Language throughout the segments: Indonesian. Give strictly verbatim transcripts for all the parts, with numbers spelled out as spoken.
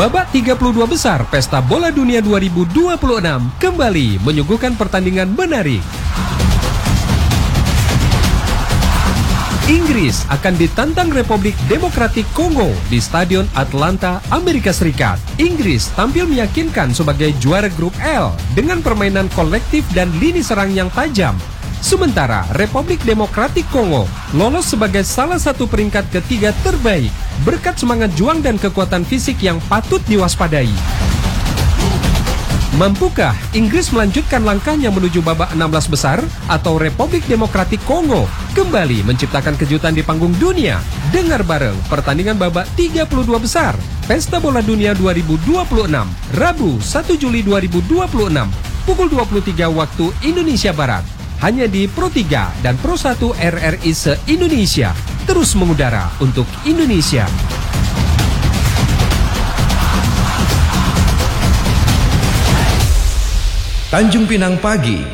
Babak tiga puluh dua besar Pesta Bola Dunia dua ribu dua puluh enam kembali menyuguhkan pertandingan menarik. Inggris akan ditantang Republik Demokratik Kongo di Stadion Atlanta, Amerika Serikat. Inggris tampil meyakinkan sebagai juara grup L dengan permainan kolektif dan lini serang yang tajam. Sementara Republik Demokratik Kongo lolos sebagai salah satu peringkat ketiga terbaik berkat semangat juang dan kekuatan fisik yang patut diwaspadai. Mampukah Inggris melanjutkan langkahnya menuju babak enam belas besar atau Republik Demokratik Kongo kembali menciptakan kejutan di panggung dunia? Dengar bareng pertandingan babak tiga puluh dua besar Pesta Bola Dunia dua ribu dua puluh enam, Rabu satu Juli dua ribu dua puluh enam, pukul dua puluh tiga waktu Indonesia Barat. Hanya di Pro tiga dan Pro satu R R I se-Indonesia. Terus mengudara untuk Indonesia. Tanjung Pinang Pagi.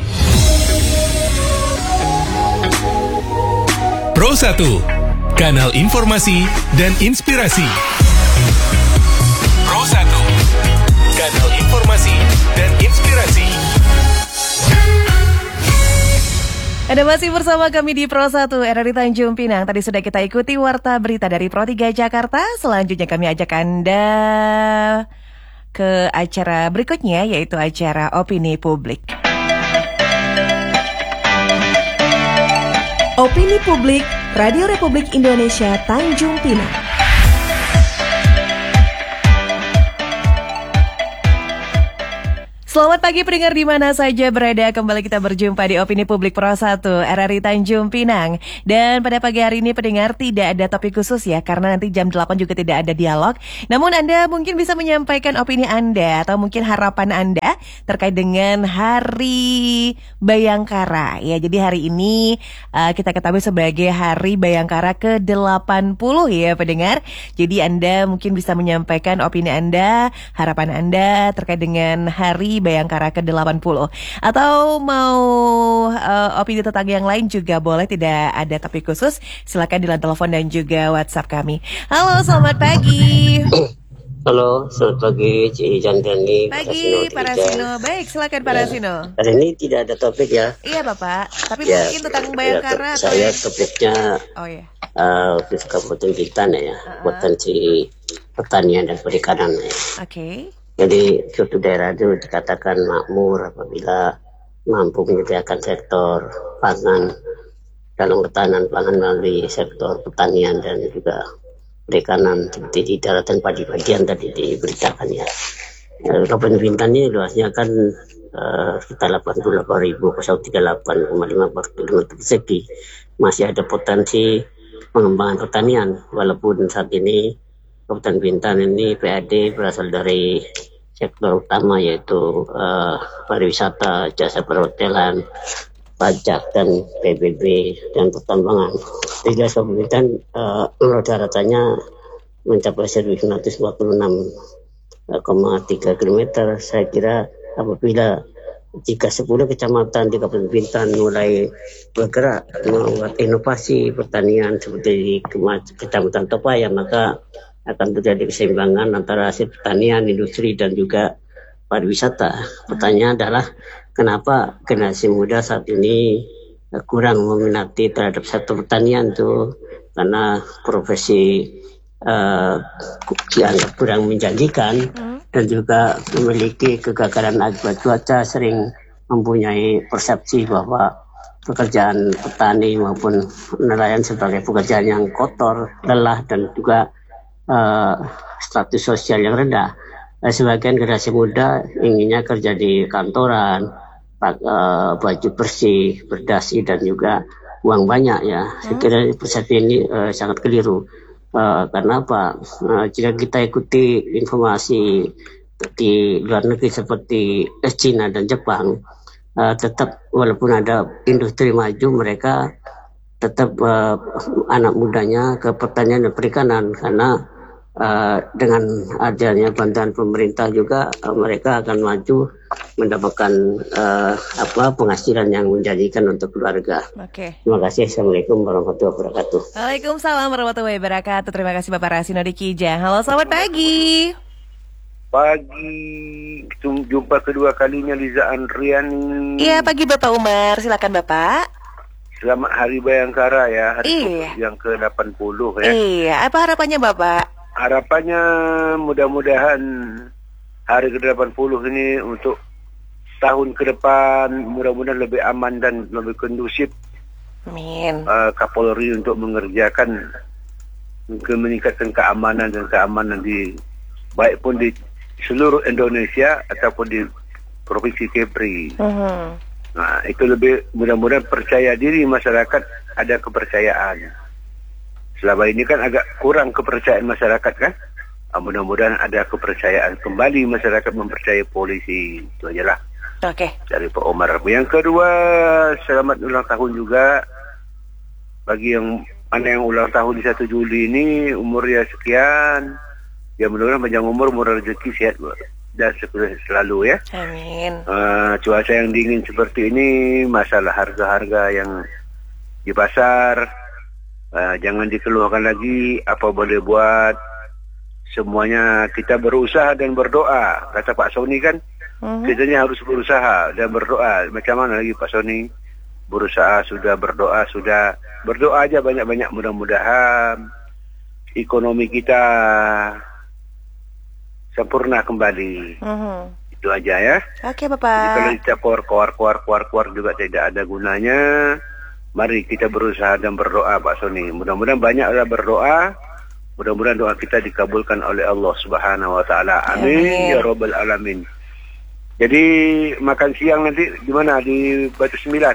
Pro satu, kanal informasi dan inspirasi. Pro satu, kanal informasi dan inspirasi. Anda masih bersama kami di Pro satu R R I Tanjung Pinang. Tadi sudah kita ikuti warta berita dari Pro tiga Jakarta. Selanjutnya kami ajak Anda ke acara berikutnya, yaitu acara Opini Publik. Opini Publik, Radio Republik Indonesia Tanjung Pinang. Selamat pagi pendengar di mana saja berada. Kembali kita berjumpa di Opini Publik Pro satu R R I Tanjung Pinang. Dan pada pagi hari ini pendengar tidak ada topik khusus ya, karena nanti jam delapan juga tidak ada dialog. Namun Anda mungkin bisa menyampaikan opini Anda atau mungkin harapan Anda terkait dengan Hari Bayangkara. Ya, jadi hari ini uh, kita ketahui sebagai Hari Bayangkara ke delapan puluh ya pendengar. Jadi Anda mungkin bisa menyampaikan opini Anda, harapan Anda terkait dengan Hari Bayangkara ke delapan puluh. Atau mau uh, opini tentang yang lain juga boleh, tidak ada topik khusus. Silakan di line telepon dan juga WhatsApp kami. Halo, selamat pagi. Halo, selamat pagi Ci Jandani. Pagi Pak Rasino. Baik, silakan Pak Rasino. Hari ini tidak ada topik ya. Iya Bapak, tapi ya, mungkin tentang Bayangkara ya, atau saya ya? topiknya Oh ya. Uh, Kabupaten Bintan ya, uh-huh. Potensi pertanian dan perikanan ya. Oke. Okay. Jadi suatu daerah itu dikatakan makmur apabila mampu menyediakan sektor pangan dalam ketahanan pangan melalui sektor pertanian dan juga perikanan seperti di daratan padi-padian tadi diberitakan ya. Kabupaten Bintan ini luasnya kan uh, sekitar delapan puluh delapan ribu tiga puluh delapan koma lima kilometer persegi. Masih ada potensi pengembangan pertanian walaupun saat ini Kabupaten Bintan ini P A D berasal dari sektor utama yaitu uh, pariwisata, jasa perhotelan, pajak dan P B B dan pertambangan. Tiga Kabupaten Bintan uh, daratannya mencapai seribu sembilan ratus empat puluh enam koma tiga kilometer. Saya kira apabila jika sepuluh kecamatan di Kabupaten Bintan mulai bergerak membuat inovasi pertanian seperti di Kecamatan Topaya, maka akan terjadi keseimbangan antara hasil pertanian, industri dan juga pariwisata. Pertanyaan adalah kenapa generasi muda saat ini kurang meminati terhadap sektor pertanian itu, karena profesi uh, dianggap kurang menjanjikan dan juga memiliki kegagalan akibat cuaca, sering mempunyai persepsi bahwa pekerjaan petani maupun nelayan sebagai pekerjaan yang kotor, lelah dan juga Uh, status sosial yang rendah. Uh, sebagian generasi muda inginnya kerja di kantoran, uh, baju bersih, berdasi dan juga uang banyak ya. Saya kira persepsi ini uh, sangat keliru. Uh, karena apa? Uh, jika kita ikuti informasi di luar negeri seperti China dan Jepang, uh, tetap walaupun ada industri maju, mereka tetap uh, anak mudanya ke pertanian dan perikanan, karena Uh, dengan adanya bantuan pemerintah juga uh, mereka akan maju mendapatkan uh, apa penghasilan yang menjanjikan untuk keluarga. Oke. Terima kasih. Assalamualaikum warahmatullahi wabarakatuh. Waalaikumsalam warahmatullahi wabarakatuh. Terima kasih Bapak Rasino di Kijang. Halo, selamat pagi. Pagi, jumpa kedua kalinya Liza Andriani. Iya, pagi Bapak Umar, silakan Bapak. Selamat Hari Bayangkara ya, hari Iya. yang ke delapan puluh ya. Iya, apa harapannya Bapak? Harapannya mudah-mudahan hari ke delapan puluh ini untuk tahun ke depan mudah-mudahan lebih aman dan lebih kondusif. Amin. Uh, Kapolri untuk mengerjakan ke meningkatkan keamanan dan keamanan di baik pun di seluruh Indonesia ataupun di Provinsi Kepri. Uh-huh. Nah, itu lebih mudah-mudahan percaya diri masyarakat, ada kepercayaan. Selama ini kan agak kurang kepercayaan masyarakat kan? Ah, mudah-mudahan ada kepercayaan kembali, masyarakat mempercayai polisi. Itu aja lah. Oke. Okay. Dari Pak Omar. Yang kedua, selamat ulang tahun juga bagi yang mana yang ulang tahun di satu Juli ini, umurnya sekian. Ya mudah-mudahan panjang umur, murah rezeki, sehat dan sukses selalu ya. Amin. Uh, cuaca yang dingin seperti ini, masalah harga-harga yang di pasar, uh, jangan dikeluhkan lagi, apa boleh buat. Semuanya kita berusaha dan berdoa. Kata Pak Sony kan, uh-huh. Kitanya harus berusaha dan berdoa. Macam mana lagi Pak Sony? Berusaha sudah, berdoa sudah. Berdoa aja banyak-banyak, mudah-mudahan ekonomi kita sempurna kembali. Uh-huh. Itu aja ya. Oke Bapak. Jadi kalau kita keluar, keluar, keluar, keluar juga tidak ada gunanya. Mari kita berusaha dan berdoa Pak Sony. Mudah-mudahan banyaklah berdoa. Mudah-mudahan doa kita dikabulkan oleh Allah Subhanahu wa taala. Amin, Amin ya rabbal alamin. Jadi makan siang nanti gimana di Batu Sembilan?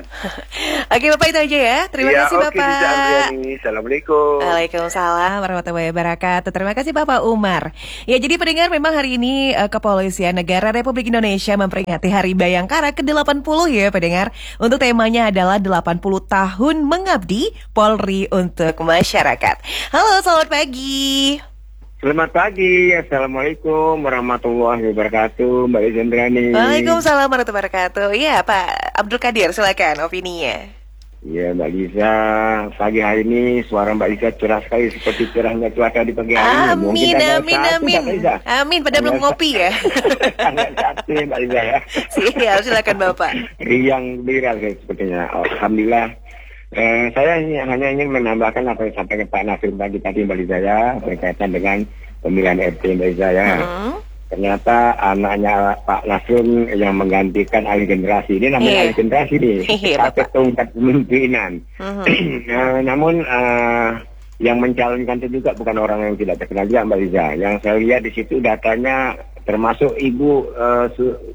Oke Bapak, itu aja ya. Terima ya, kasih Bapak. Oke, Assalamualaikum. Waalaikumsalam warahmatullahi wabarakatuh. Terima kasih Bapak Umar. Ya, jadi pendengar, memang hari ini uh, Kepolisian Negara Republik Indonesia memperingati Hari Bayangkara ke delapan puluh ya pendengar. Untuk temanya adalah delapan puluh tahun mengabdi Polri untuk masyarakat. Halo, selamat pagi. Selamat pagi, Assalamualaikum warahmatullahi wabarakatuh, Mbak Liza Andriani. Waalaikumsalam warahmatullahi wabarakatuh. Iya, Pak Abdul Qadir, silakan opininya. Iya, Mbak Liza, pagi hari ini suara Mbak Liza cerah sekali seperti cerahnya cuaca di pagi hari ini. Amin, amin, amin. Amin, pada belum ngopi ya. Sangat satu ya, Mbak Liza ya. Siap, silakan Bapak. Riang viral sepertinya. Alhamdulillah. Eh, saya hanya ingin menambahkan apa yang disampaikan Pak Nasir pagi tadi Mbak Liza ya, berkaitan dengan pemilihan R T Mbak Liza ya. Uh-huh. Ternyata anaknya Pak Nasir yang menggantikan alih generasi. Ini namanya yeah. alih generasi nih, sampai tongkat kepemimpinan. Uh-huh. nah, namun uh, yang mencalonkan itu juga bukan orang yang tidak terkenal juga Mbak Liza. Yang saya lihat di situ datanya termasuk Ibu uh,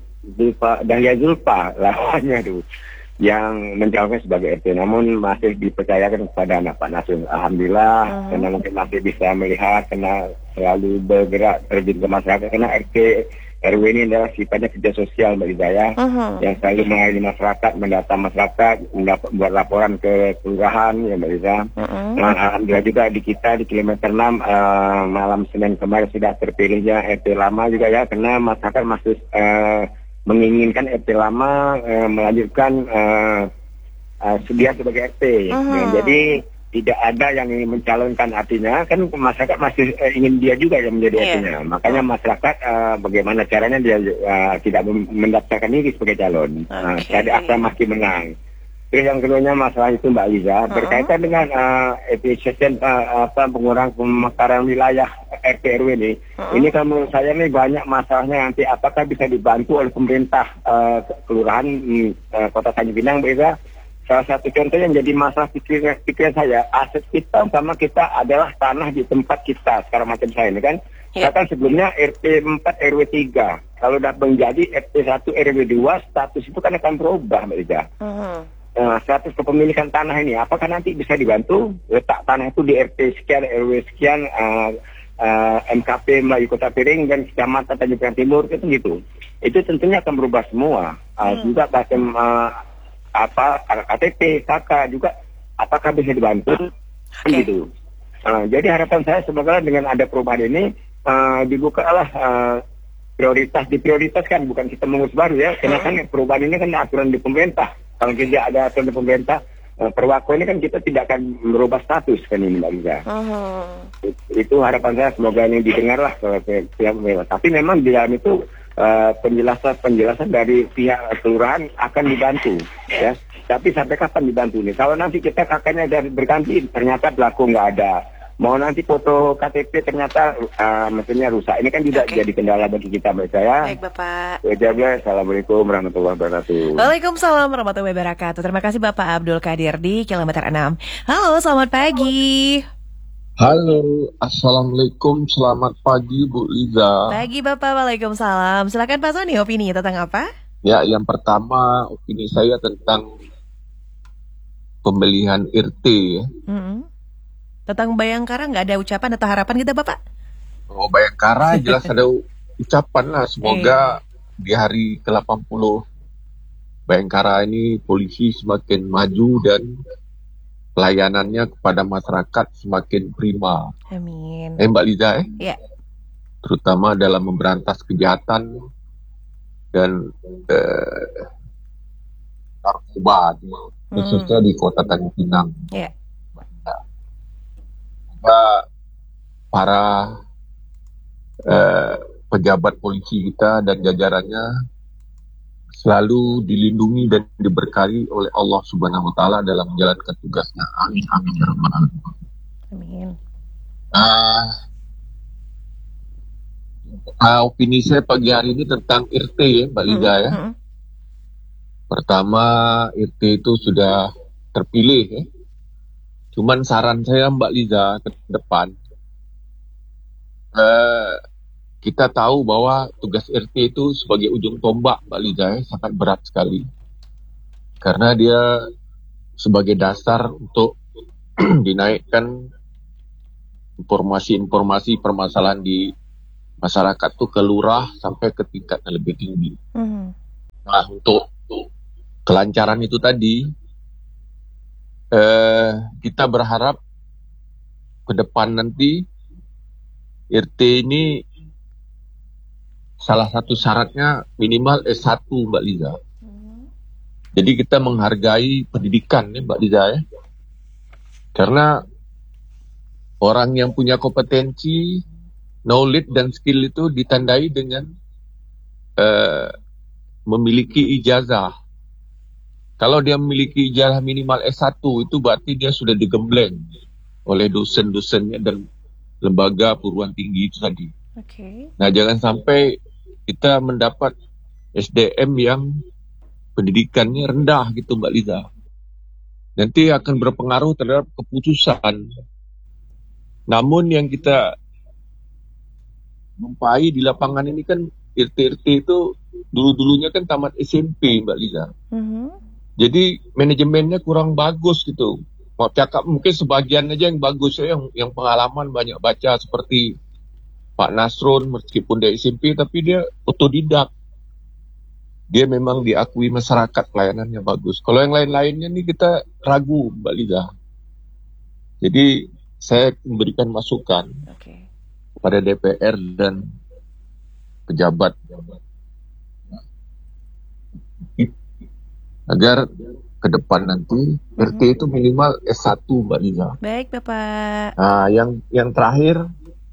Zulfa, Dahlia Zulfa lawannya tuh, yang mencalonkan sebagai R T, namun masih dipercayakan kepada anak Pak Nasir. Alhamdulillah, uh-huh. karena mungkin masih bisa melihat, karena selalu bergerak terjun ke masyarakat, karena R T R W ini adalah sifatnya kerja sosial Mbak Liza ya, uh-huh. yang selalu melayani masyarakat, mendata masyarakat, membuat laporan ke kelurahan ya Mbak Liza. Uh-huh. Nah, alhamdulillah juga di kita di kilometer enam uh, malam Senin kemarin sudah terpilihnya R T lama juga ya, karena masyarakat masih uh, menginginkan R T lama uh, melanjutkan uh, uh, sedia sebagai R T. Uh-huh. Nah, jadi tidak ada yang ingin mencalonkan, artinya kan masyarakat masih uh, ingin dia juga yang menjadi yeah. R T-nya. Makanya masyarakat uh, bagaimana caranya dia uh, tidak mendaftarkan diri sebagai calon. Okay. Uh, jadi asal masih menang. Terus yang keduanya masalah itu Mbak Liza, uh-huh. berkaitan dengan uh, efisien uh, apa pengurangan pemekaran wilayah R T R W ini. Uh-huh. Ini kalau menurut saya nih banyak masalahnya, nanti apakah bisa dibantu oleh pemerintah uh, kelurahan uh, Kota Tanjung Pinang Mbak Liza. Salah satu contoh yang jadi masalah pikiran, pikiran saya, aset kita sama kita adalah tanah di tempat kita sekarang macam saya ini kan. Yeah. Bahkan sebelumnya R T empat R W tiga, kalau dapat menjadi R T satu R W dua, status itu kan akan berubah Mbak Liza. Uh-huh. Nah, status kepemilikan tanah ini, apakah nanti bisa dibantu letak tanah itu di R T sekian, R W sekian, uh, uh, M K P Melayu Kota Piring dan Kecamatan Tanjung Pinang Timur itu gitu. Itu tentunya akan berubah semua. Uh, hmm. Juga bahkan uh, apa K T P, K K juga, apakah bisa dibantu? Okay. Gitu. Uh, jadi harapan saya semoga dengan ada perubahan ini uh, dibukalah uh, prioritas, diprioritaskan, bukan kita mengurus baru ya, karena kan perubahan ini kan aturan di pemerintah. Kalau tidak ada aturan di pemerintah, uh, perwako ini kan kita tidak akan merubah status kan ini Mbak Liza. Uh-huh. It, itu harapan saya semoga ini didengarlah ke pihak pemerintah. Tapi memang di dalam itu uh, penjelasan penjelasan dari pihak kelurahan akan dibantu ya. Tapi sampai kapan dibantu nih? Kalau nanti kita kakaknya dari berganti ternyata pelaku nggak ada. Mau nanti foto K T P ternyata uh, mesinnya rusak. Ini kan tidak okay. jadi kendala bagi kita Mbak saya. Baik Bapak. Wajahnya, Assalamualaikum warahmatullahi wabarakatuh. Waalaikumsalam warahmatullahi wabarakatuh. Terima kasih Bapak Abdul Qadir di kilometer enam. Halo, selamat pagi. Halo, Assalamualaikum, selamat pagi Bu Liza. Pagi Bapak, Waalaikumsalam. Silakan Pak Sony, opini tentang apa? Ya, yang pertama opini saya tentang pemilihan R T ya. Mm-hmm. Tentang Bayangkara nggak ada ucapan atau harapan kita Bapak? Oh, Bayangkara jelas ada ucapan lah. Semoga di hari ke delapan puluh Bayangkara ini polisi semakin maju dan pelayanannya kepada masyarakat semakin prima. Amin. Eh Mbak Liza ya. eh? Terutama dalam memberantas kejahatan dan eh, narkoba, khususnya hmm. di Kota Tanjung Pinang. Ya. Para eh, pejabat polisi kita dan jajarannya selalu dilindungi dan diberkahi oleh Allah Subhanahu wa taala dalam menjalankan tugasnya. Amin amin ya rabbal alamin. Amin. Uh, uh, opini saya pagi hari ini tentang R T ya Mbak Liza hmm. ya. Hmm. Pertama, R T itu sudah terpilih ya. Cuman saran saya Mbak Liza ke depan, eh, kita tahu bahwa tugas R T itu sebagai ujung tombak Mbak Liza ya, sangat berat sekali. Karena dia sebagai dasar untuk dinaikkan informasi-informasi permasalahan di masyarakat itu ke lurah sampai ke tingkat yang lebih tinggi. Mm-hmm. Nah untuk, untuk kelancaran itu tadi, Eh, kita berharap ke depan nanti R T ini salah satu syaratnya minimal S satu Mbak Liza. Hmm. Jadi kita menghargai pendidikan ya Mbak Liza ya. Karena orang yang punya kompetensi, knowledge dan skill itu ditandai dengan eh, memiliki ijazah. Kalau dia memiliki ijazah minimal S satu, itu berarti dia sudah digembleng oleh dosen-dosennya dan lembaga perguruan tinggi itu tadi. Okay. Nah, jangan sampai kita mendapat S D M yang pendidikannya rendah gitu Mbak Liza. Nanti akan berpengaruh terhadap keputusan. Namun yang kita jumpai di lapangan ini kan R T-R T itu dulu-dulunya kan tamat S M P Mbak Liza. Mm-hmm. Jadi manajemennya kurang bagus gitu. Mau cakap mungkin sebagian aja yang bagus ya, yang, yang pengalaman banyak baca seperti Pak Nasrun meskipun dia S M P tapi dia otodidak. Dia memang diakui masyarakat pelayanannya bagus. Kalau yang lain-lainnya nih kita ragu Mbak Liza. Jadi saya memberikan masukan okay. kepada D P R dan pejabat agar ke depan nanti mm-hmm. R T itu minimal S satu Mbak Liza. Baik Bapak. Nah, yang yang terakhir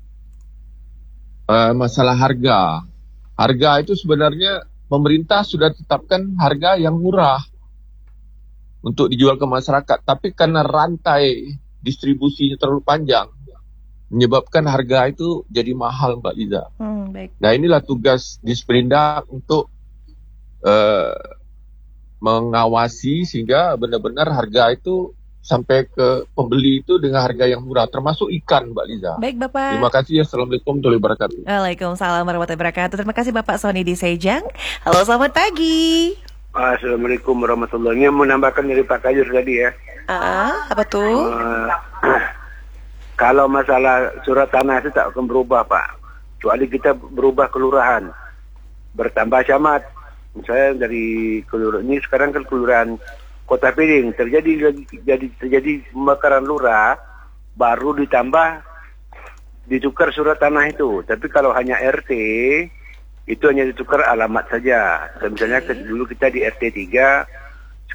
uh, masalah harga. Harga itu sebenarnya pemerintah sudah tetapkan harga yang murah untuk dijual ke masyarakat, tapi karena rantai distribusinya terlalu panjang menyebabkan harga itu jadi mahal Mbak Liza. Hmm, baik. Nah, inilah tugas Disperindak untuk uh, mengawasi sehingga benar-benar harga itu sampai ke pembeli itu dengan harga yang murah, termasuk ikan Mbak Liza. Baik Bapak. Terima kasih. Assalamualaikum warahmatullahi wabarakatuh. Waalaikumsalam warahmatullahi wabarakatuh. Terima kasih Bapak Sony di Sejang. Halo, selamat pagi. Assalamualaikum warahmatullahi wabarakatuh. Ini menambahkan dari Pak Kajur tadi ya. Ah, apa tuh? Uh, kalau masalah surat tanah itu tak akan berubah Pak. Kecuali kita berubah kelurahan, bertambah camat. Saya dari kelurahan ini sekarang kan kelurahan Kota Piring terjadi jadi terjadi pembakaran lurah, baru ditambah ditukar surat tanah itu. Tapi kalau hanya R T itu hanya ditukar alamat saja. Misalnya okay. dulu kita di R T tiga,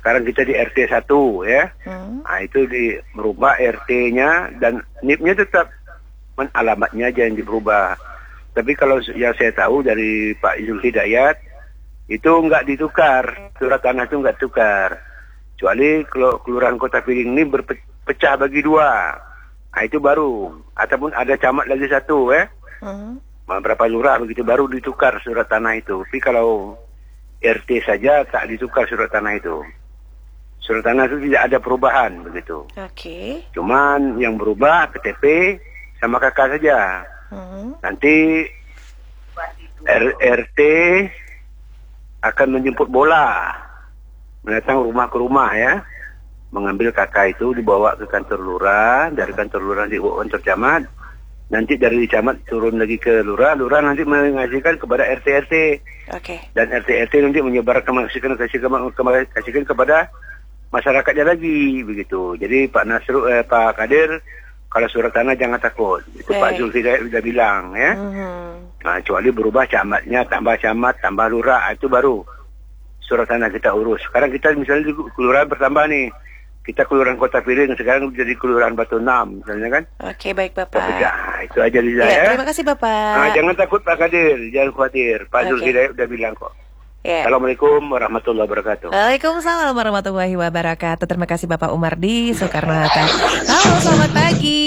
sekarang kita di R T satu ya. Hmm. Nah, itu di merubah R T-nya dan N I P-nya tetap, men alamatnya aja yang diberubah. Tapi kalau yang saya tahu dari Pak Zulhidayat itu nggak ditukar, surat tanah itu nggak tukar. Kecuali kalau Kelurahan Kota Piring ini berpecah bagi dua. Nah, itu baru. Ataupun ada camat lagi satu ya. Hmm. Berapa lurah begitu baru ditukar surat tanah itu. Tapi kalau R T saja tak ditukar surat tanah itu. Surat tanah itu tidak ada perubahan begitu. Oke. Okay. Cuman yang berubah K T P sama K K saja. Hmm. Nanti R R T akan menjemput bola, mendatang rumah ke rumah ya, mengambil K K itu dibawa ke kantor lurah, dari kantor lurah dibawa ke kantor camat. Nanti dari camat turun lagi ke lurah, lurah nanti mengasihkan kepada R T R T. Oke. Okay. Dan R T R T nanti menyebarkan kasihkan kasihkan kasihkan kepada masyarakatnya lagi begitu. Jadi Pak Nasru eh, Pak Kadir, kalau surat tanah jangan takut. Itu hey. Pak Zulfi sudah bilang ya. Mm-hmm. Nah, kecuali berubah camatnya, tambah camat, tambah lurah, itu baru surat tanah kita urus. Sekarang kita misalnya di kelurahan bertambah nih. Kita Kelurahan Kota Piring, sekarang jadi Kelurahan Batu Enam, misalnya kan? Oke, baik Bapak. Nah, itu aja di saya. Ya, terima kasih Bapak. Nah, jangan takut Pak Kadir, jangan khawatir. Pak Zulfi okay. udah bilang kok. Yeah. Assalamualaikum warahmatullahi wabarakatuh. Waalaikumsalam warahmatullahi wabarakatuh. Terima kasih Bapak Umardi Soekarno-Hatta. Halo, selamat pagi.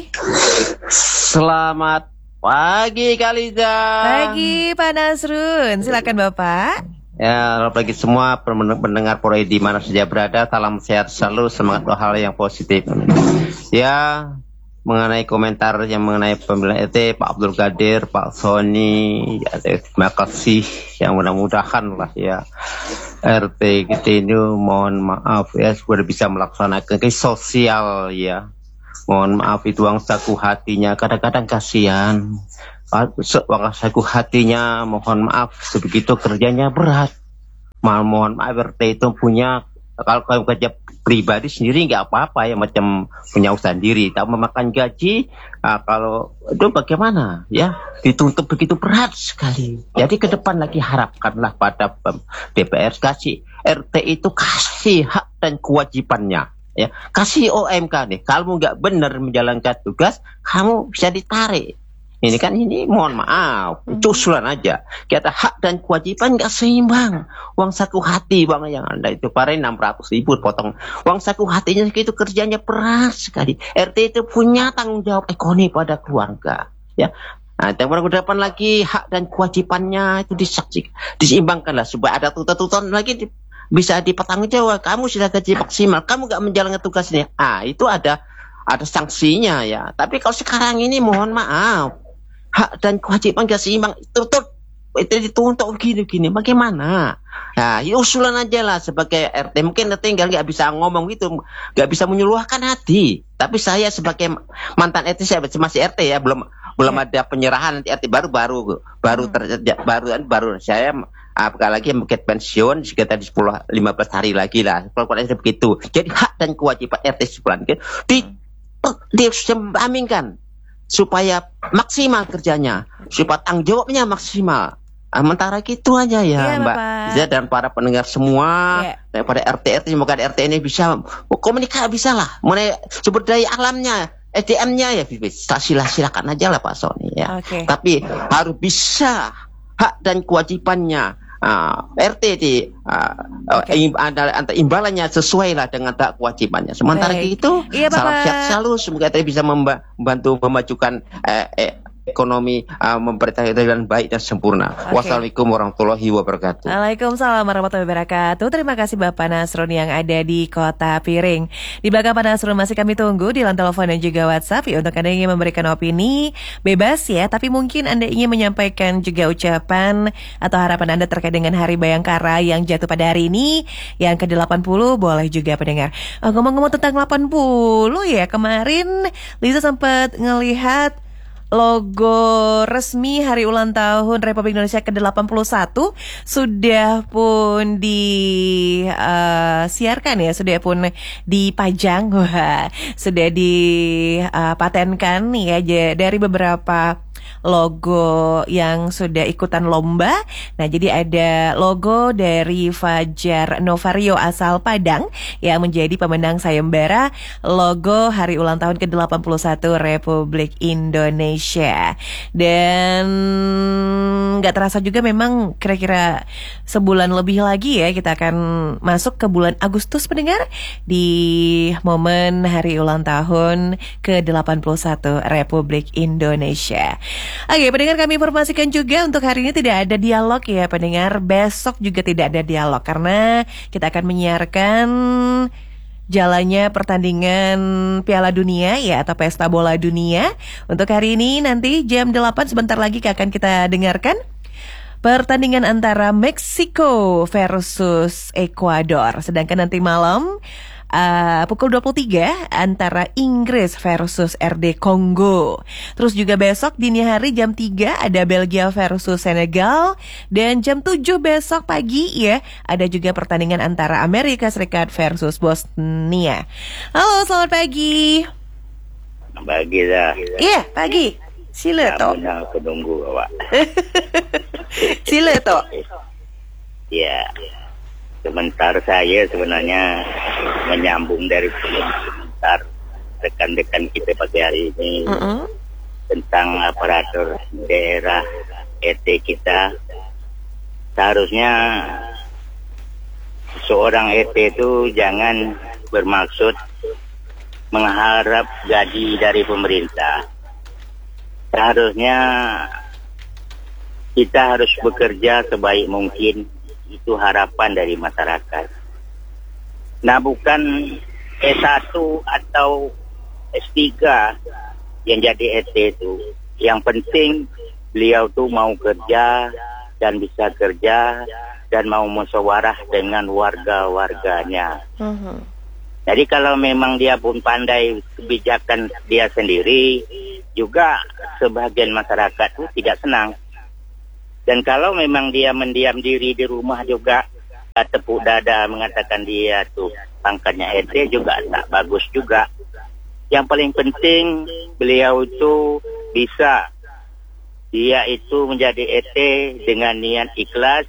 Selamat pagi Kaliza. Pagi Pak Nasrun. Silakan Bapak. Ya, bagi semua pendengar Poroy di mana saja berada, salam sehat selalu, semangat hal yang positif. Ya, mengenai komentar yang mengenai pemilihan R T, Pak Abdul Qadir, Pak Sony, ya, terima kasih, yang mudah-mudahan lah ya R T kita ini mohon maaf ya sudah bisa melaksanakan ke sosial ya. Mohon maaf itu uang saku hatinya, kadang-kadang kasihan. Uang saku hatinya, mohon maaf sebegitu kerjanya berat. Mal mohon maaf R T itu punya, kalau kalau kerja pribadi sendiri nggak apa-apa ya, macam punya usaha sendiri, tak memakan gaji. Nah, kalau itu bagaimana ya, dituntut begitu berat sekali. Jadi ke depan lagi harapkanlah pada D P R kasih R T itu kasih hak dan kewajibannya ya, kasih O M K nih, kalau nggak benar menjalankan tugas kamu bisa ditarik. Ini kan ini mohon maaf, usulan aja. Kita hak dan kewajiban nggak seimbang. Uang saku hati bang yang anda itu pare enam ratus ribu potong. Uang saku hatinya itu kerjanya berat sekali. R T itu punya tanggung jawab ekonomi pada keluarga. Ya. Nah, yang ke depan lagi hak dan kewajibannya itu disaksikan, diseimbangkanlah supaya ada tuntutan lagi di, bisa dipertanggungjawab. Kamu sudah gaji maksimal, kamu nggak menjalankan tugasnya. Ah itu ada ada sanksinya ya. Tapi kalau sekarang ini mohon maaf. Hak dan kewajiban gak seimbang itu tuh itu dituntut gini-gini bagaimana? Nah, ya usulan aja lah sebagai R T, mungkin R T nggak nggak bisa ngomong gitu, nggak bisa menyuluhkan hati. Tapi saya sebagai mantan R T, saya masih R T ya, belum belum ada penyerahan nanti R T baru baru baru terjadi baru baru saya apalagi mungkin pensiun sekitar di sepuluh lima belas hari lagi lah. Kalau begitu. Jadi hak dan kewajiban R T sebulan di diaminkan supaya maksimal kerjanya, supaya tanggung jawabnya maksimal. Sementara gitu aja ya, ya Mbak Ziza dan para pendengar semua, ya. Daripada R T R T, semoga R T ini bisa komunikasi bisa lah, mengenai sumber daya alamnya, S D M-nya ya, silah silakan aja lah Pak Sony ya. Okay. Tapi harus bisa hak dan kewajibannya. Uh, R T di uh, okay. uh, antara imbalannya sesuai lah dengan tak kewajibannya. Sementara Baik. itu iya, salam sehat selalu, semoga R T bisa membantu memajukan uh, eh, ekonomi uh, mempertahankan dengan baik dan sempurna. Okay. Wassalamualaikum warahmatullahi wabarakatuh. Waalaikumsalam warahmatullahi wabarakatuh. Terima kasih Bapak Nasrun yang ada di Kota Piring. Di belakang Pak Nasrun masih kami tunggu di line telepon dan juga WhatsApp ya, untuk Anda yang ingin memberikan opini bebas ya, tapi mungkin Anda ingin menyampaikan juga ucapan atau harapan Anda terkait dengan Hari Bayangkara yang jatuh pada hari ini yang ke delapan puluh, boleh juga pendengar. Oh, ngomong-ngomong tentang delapan puluh ya, kemarin Liza sempat ngelihat logo resmi hari ulang tahun Republik Indonesia ke delapan puluh satu sudah pun disiarkan uh, ya, sudah pun dipajang, wah, sudah dipatenkan uh, ya dari beberapa logo yang sudah ikutan lomba. Nah, jadi ada logo dari Fajar Novario asal Padang yang menjadi pemenang sayembara logo hari ulang tahun ke delapan puluh satu Republik Indonesia. Dan nggak terasa juga memang kira-kira sebulan lebih lagi ya kita akan masuk ke bulan Agustus pendengar di momen hari ulang tahun ke delapan puluh satu Republik Indonesia. Oke, pendengar, kami informasikan juga untuk hari ini tidak ada dialog ya pendengar. Besok juga tidak ada dialog karena kita akan menyiarkan jalannya pertandingan Piala Dunia ya atau Pesta Bola Dunia. Untuk hari ini nanti jam delapan sebentar lagi akan kita dengarkan pertandingan antara Meksiko versus Ekuador. Sedangkan nanti malam Uh, pukul dua puluh tiga antara Inggris versus R D Kongo. Terus juga besok dini hari jam tiga ada Belgia versus Senegal. Dan jam tujuh besok pagi ya ada juga pertandingan antara Amerika Serikat versus Bosnia. Halo, selamat pagi. Pagi dah. Iya, pagi. Sila toh. Nah, penunggu awak. Sila toh. Ya. Sebentar saya sebenarnya menyambung dari sebentar rekan-rekan kita pagi hari ini uh-uh. tentang aparatur daerah E T kita. Seharusnya seorang E T itu jangan bermaksud mengharap gaji dari pemerintah. Seharusnya kita harus bekerja sebaik mungkin. Itu harapan dari masyarakat. Nah, bukan S satu atau S tiga yang jadi E T itu. Yang penting beliau tuh mau kerja dan bisa kerja dan mau musyawarah dengan warga-warganya. Uh-huh. Jadi kalau memang dia pun pandai kebijakan dia sendiri, juga sebagian masyarakat tuh tidak senang. Dan kalau memang dia mendiam diri di rumah juga, tepuk dada mengatakan dia tuh pangkatnya E T juga tak bagus juga. Yang paling penting beliau itu bisa, dia itu menjadi E T dengan niat ikhlas.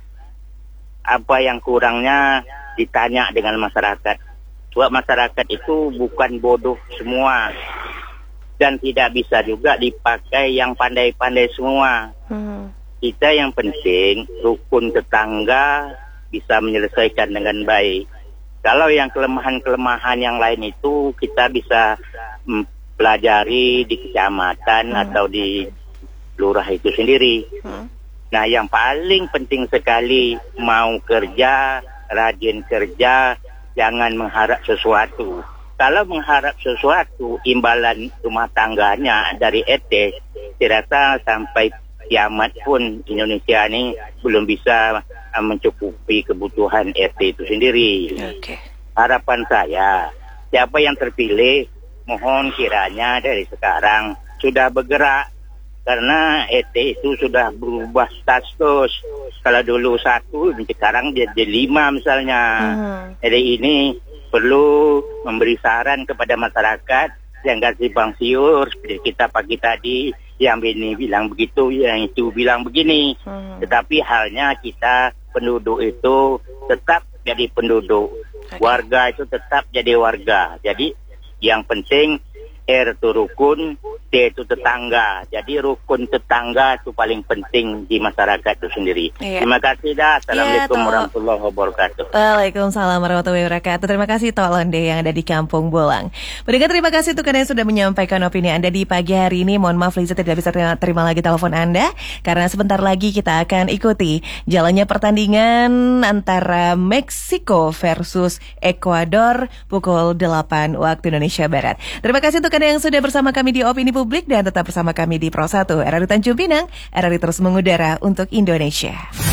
Apa yang kurangnya ditanya dengan masyarakat. Sebab masyarakat itu bukan bodoh semua. Dan tidak bisa juga dipakai yang pandai-pandai semua. Hmm. Kita yang penting rukun tetangga bisa menyelesaikan dengan baik. Kalau yang kelemahan-kelemahan yang lain itu kita bisa mm, pelajari di kecamatan hmm. atau di lurah itu sendiri. Hmm. Nah, yang paling penting sekali mau kerja, rajin kerja, jangan mengharap sesuatu. Kalau mengharap sesuatu imbalan rumah tangganya dari E T, saya rasa sampai kiamat pun Indonesia ini belum bisa uh, mencukupi kebutuhan E T itu sendiri. Okay. Harapan saya, siapa yang terpilih, mohon kiranya dari sekarang sudah bergerak. Karena E T itu sudah berubah status. Kalau dulu satu, sekarang jadi lima misalnya. Uh-huh. Jadi ini perlu memberi saran kepada masyarakat yang kasih bang siur seperti kita pagi tadi. Yang ini bilang begitu, yang itu bilang begini. Hmm. Tetapi halnya kita penduduk itu tetap jadi penduduk. Okay. Warga itu tetap jadi warga. Jadi yang penting R itu rukun, T itu tetangga. Jadi rukun tetangga itu paling penting di masyarakat itu sendiri. Iya. Terima kasih dah. Assalamualaikum ya, warahmatullahi wabarakatuh. Waalaikumsalam warahmatullahi wabarakatuh. Terima kasih Tok Londe yang ada di Kampung Bolang. Pendengar, terima kasih untuk kalian yang sudah menyampaikan opini Anda di pagi hari ini. Mohon maaf Liza tidak bisa terima, terima lagi telepon Anda karena sebentar lagi kita akan ikuti jalannya pertandingan antara Meksiko versus Ekuador pukul delapan waktu Indonesia Barat. Terima kasih untuk Anda yang sudah bersama kami di Opini Publik dan tetap bersama kami di Pro satu R R I Tanjung Pinang. R R I terus mengudara untuk Indonesia.